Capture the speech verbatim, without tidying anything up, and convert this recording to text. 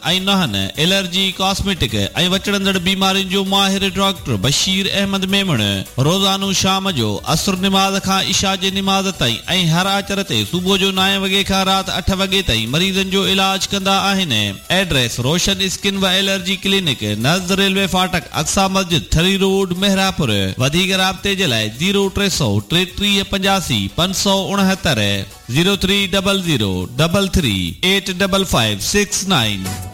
ऐं नहन allergy cosmetic ऐं वचड़ंदड़ बीमारियुनि जो माहिर डॉक्टर बशीर अहमद मेमण रोज़ानो शाम जो असर निमाज़ खां इशा जे निमाज़ ताईं ऐं हर आचर ते सुबुह जो नव वॻे खां राति अठ वॻे ताईं मरीज़नि जो इलाज कंदा आहिनि। एड्रेस रोशन स्किन व एलर्जी क्लिनिक नज़द रेलवे फाटक अक्सा मस्जिद थरी रोड मेहरापुर। वधीक राब्ते जे लाइ ज़ीरो टे सौ टेटीह पंजासी पंज सौ उणहतरि zero three double zero double three eight double five six nine.